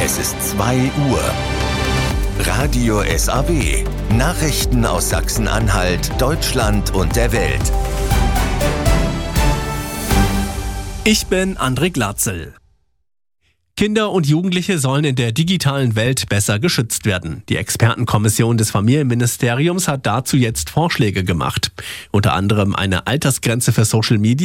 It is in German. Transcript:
Es ist 2 Uhr. Radio SAW. Nachrichten aus Sachsen-Anhalt, Deutschland und der Welt. Ich bin André Glatzel. Kinder und Jugendliche sollen in der digitalen Welt besser geschützt werden. Die Expertenkommission des Familienministeriums hat dazu jetzt Vorschläge gemacht. Unter anderem eine Altersgrenze für Social Media